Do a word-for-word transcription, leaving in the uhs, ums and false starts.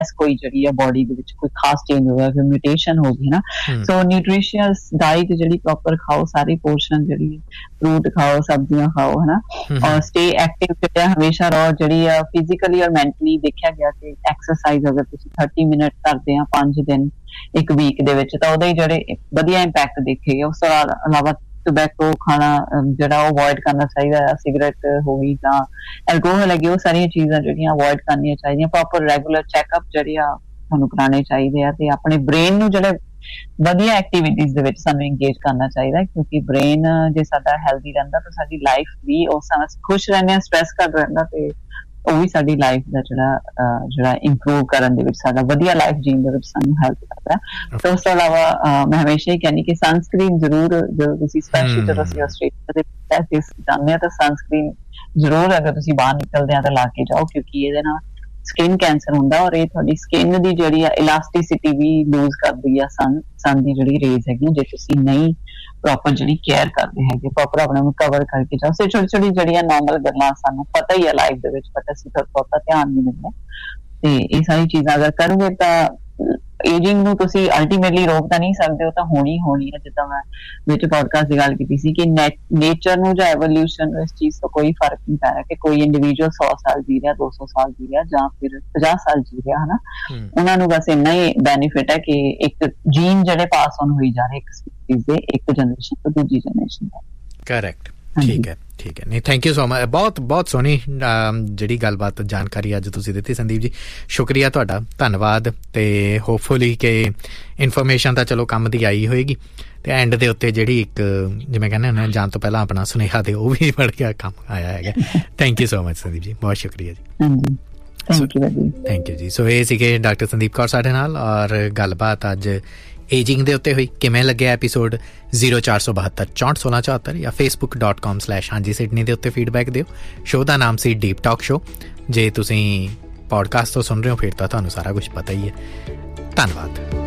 कोई जिहड़ी है बॉडी दे विच कोई खास चेंज हो गया, कोई म्यूटेशन हो गई ना। सो न्यूट्रिशियस डाइट जिहड़ी प्रॉपर खाओ, सारी पोर्शन जिहड़ी फ्रूट खाओ, सब्जियां खाओ, है ना, और स्टे एक्टिव जिहड़ा हमेशा रहो। जिहड़ी फिजिकली और मैंटली देखिया गया कि एक्सरसाइज अगर तुसीं थर्टी मिनट करदे आ पांच दिन एक वीक दे विच तां ओहदे जिहड़े वधिया इंपैक्ट दिखेगा। उस तो अलावा टोबैको खाना जिहड़ा अवॉइड करना चाहिए, सिगरेट हो गई जां एल्कोहल है, वो सारियां चीज़ां जिहड़ियां अवॉइड करनियां चाहिए। प्रॉपर रेगुलर चैकअप जिहड़े आ तुहानूं कराने चाहिए आ, ते अपने ब्रेन नूं जिहड़े वधिया एक्टिविटीज़ दे विच सानूं इंगेज करना चाहिए, क्योंकि ब्रेन जे साडा हैल्दी रहिंदा तां साडी लाइफ भी उस समय खुश रहिंदे, स्ट्रैस घट रहिंदा, ते ਉਹ ਵੀ ਸਾਡੀ ਲਾਈਫ ਦਾ ਜਿਹੜਾ ਜਿਹੜਾ ਇੰਪਰੂਵ ਕਰਨ ਦੇ ਵਿੱਚ ਸਾਡਾ ਵਧੀਆ ਲਾਈਫ ਜੀਣ ਦੇ ਵਿੱਚ ਸਾਨੂੰ ਹੈਲਪ ਕਰਦਾ ਹੈ। ਤੇ ਉਸ ਤੋਂ ਇਲਾਵਾ ਮੈਂ ਹਮੇਸ਼ਾ ਹੀ ਕਹਿੰਦੀ ਕਿ ਸਨਸਕ੍ਰੀਨ ਜ਼ਰੂਰ, ਜਦੋਂ ਤੁਸੀਂ ਸਪੈਸ਼ਲੀ ਜਦੋਂ ਅਸੀਂ ਆਸਟ੍ਰੇਲੀਆ ਦੇ ਵਿੱਚ ਜਾਂਦੇ ਹਾਂ ਤਾਂ ਸਨਸਕ੍ਰੀਨ ਜ਼ਰੂਰ ਅਗਰ ਤੁਸੀਂ ਬਾਹਰ ਨਿਕਲਦੇ ਆ ਤਾਂ ਲਾ ਕੇ ਜਾਓ, ਕਿਉਂਕਿ ਇਹਦੇ ਨਾਲ ਸਕਿਨ ਕੈਂਸਰ ਹੁੰਦਾ ਔਰ ਇਹ ਤੁਹਾਡੀ ਸਕਿਨ ਦੀ ਜਿਹੜੀ ਆ ਇਲਾਸਟਿਸਿਟੀ ਵੀ ਲੂਜ਼ ਕਰਦੀ ਆ ਸਨ ਸਨ ਦੀ ਜਿਹੜੀ ਰੇਜ਼ ਹੈਗੀ, ਜੇ ਤੁਸੀਂ ਨਹੀਂ ਪ੍ਰੋਪਰ ਜਿਹੜੀ ਕੇਅਰ ਕਰਦੇ ਹੈਗੇ, ਪ੍ਰੋਪਰ ਆਪਣੇ ਨੂੰ ਕਵਰ ਕਰਕੇ ਜਾਓ। ਸੇ ਛੋਟੀ ਛੋਟੀ ਜਿਹੜੀਆਂ ਨੋਰਮਲ ਗੱਲਾਂ ਸਾਨੂੰ ਪਤਾ ਹੀ ਆ ਲਾਈਫ ਦੇ ਵਿੱਚ, ਬਟ ਅਸੀਂ ਤਾਂ ਬਹੁਤਾ ਧਿਆਨ ਨਹੀਂ ਦਿੰਦੇ, ਤੇ ਇਹ ਸਾਰੀ ਚੀਜ਼ਾਂ ਅਗਰ ਕਰੋਗੇ ਤਾਂ ਏਜਿੰਗ ਨੂੰ ਤੁਸੀਂ ਅਲਟੀਮੇਟਲੀ ਰੋਕ ਤਾਂ ਨਹੀਂ ਸਕਦੇ, ਉਹ ਤਾਂ ਹੋਣੀ ਹੋਣੀ ਹੈ। ਜਿੱਦਾਂ ਮੈਂ ਵਿੱਚ ਪੋਡਕਾਸਟ ਦੀ ਗੱਲ ਕੀਤੀ ਸੀ ਕਿ ਨੇਚਰ ਨੂੰ ਜਾਂ ਐਵੋਲਿਊਸ਼ਨ ਨੂੰ ਇਸ ਚੀਜ਼ ਤੋਂ ਕੋਈ ਫਰਕ ਨਹੀਂ ਪੈ ਰਿਹਾ ਕਿ ਕੋਈ ਇੰਡੀਵਿਜੂਅਲ ਸੌ ਸਾਲ ਜੀ ਰਿਹਾ, ਦੋ ਸੌ ਸਾਲ ਜੀ ਰਿਹਾ ਜਾਂ ਫਿਰ ਪੰਜਾਹ ਸਾਲ ਜੀ ਰਿਹਾ, ਹਨਾ। ਉਹਨਾਂ ਨੂੰ ਬਸ ਇੰਨਾ ਹੀ ਬੈਨੀਫਿਟ ਹੈ ਕਿ ਇੱਕ ਜੀਨ ਜਿਹੜੇ ਪਾਸ ਔਨ ਹੋਈ ਜਾ ਰਹੇ ਇੱਕ ਸਪੀਸੀਜ਼ ਦੇ ਇੱਕ ਜਨਰੇਸ਼ਨ ਤੋਂ ਦੂਜੀ ਜਨਰੇਸ਼ਨ ਦਾ। ਕਰੈਕਟ, ਠੀਕ ਹੈ ਠੀਕ ਹੈ। ਨਹੀਂ, ਥੈਂਕ ਯੂ ਸੋ ਮਚ, ਬਹੁਤ ਬਹੁਤ ਸੋਹਣੀ ਜਿਹੜੀ ਗੱਲਬਾਤ ਜਾਣਕਾਰੀ ਅੱਜ ਤੁਸੀਂ ਦਿੱਤੀ ਸੰਦੀਪ ਜੀ, ਸ਼ੁਕਰੀਆ ਤੁਹਾਡਾ, ਧੰਨਵਾਦ। ਤੇ ਹੋਪਫੁਲੀ ਕਿ ਇਨਫੋਰਮੇਸ਼ਨ ਤਾਂ ਚਲੋ ਕੰਮ ਦੀ ਆਈ ਹੋਏਗੀ, ਤੇ ਐਂਡ ਦੇ ਉੱਤੇ ਜਿਹੜੀ ਇੱਕ ਜਿਵੇਂ ਕਹਿੰਦੇ ਹੁੰਦੇ ਜਾਣ ਤੋਂ ਪਹਿਲਾਂ ਆਪਣਾ ਸੁਨੇਹਾ ਦੇ ਉਹ ਵੀ ਬੜ ਗਿਆ ਕੰਮ ਆਇਆ ਹੈਗਾ। Thank you so much Sandeep ji, ਬਹੁਤ ਸ਼ੁਕਰੀਆ ਜੀ। ਥੈਂਕ ਯੂ ਜੀ। ਸੋ ਇਹ ਸੀਗੇ ਡਾਕਟਰ ਸੰਦੀਪ ਕੌਰ ਸਾਡੇ ਨਾਲ, ਔਰ ਗੱਲਬਾਤ ਅੱਜ ਏਜਿੰਗ ਦੇ ਉੱਤੇ ਹੋਈ। ਕਿਵੇਂ ਲੱਗਿਆ ਐਪੀਸੋਡ? ਜ਼ੀਰੋ ਚਾਰ ਸੌ ਬਹੱਤਰ ਚੌਂਹਠ ਸੋਲਾਂ ਚੌਹੱਤਰ ਜਾਂ ਫੇਸਬੁੱਕ ਡਾਟ ਕਾਮ ਸਲੈਸ਼ ਹਾਂਜੀ ਸਿਡਨੀ ਦੇ ਉੱਤੇ ਫੀਡਬੈਕ ਦਿਓ। ਸ਼ੋਅ ਦਾ ਨਾਮ ਸੀ ਡੀਪ ਟਾਕ ਸ਼ੋ। ਜੇ ਤੁਸੀਂ ਪੋਡਕਾਸਟ ਤੋਂ ਸੁਣ ਰਹੇ ਹੋ ਫਿਰ ਤਾਂ ਤੁਹਾਨੂੰ ਸਾਰਾ ਕੁਛ ਪਤਾ ਹੀ ਹੈ। ਧੰਨਵਾਦ।